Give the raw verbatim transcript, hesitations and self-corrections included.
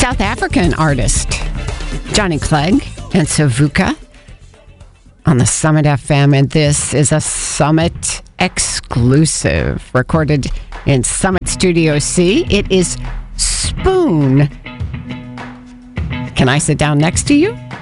South African artist Johnny Clegg and Savuka on the Summit F M, and this is a Summit exclusive recorded in Summit Studio C. It is Spoon. Can I sit down next to you?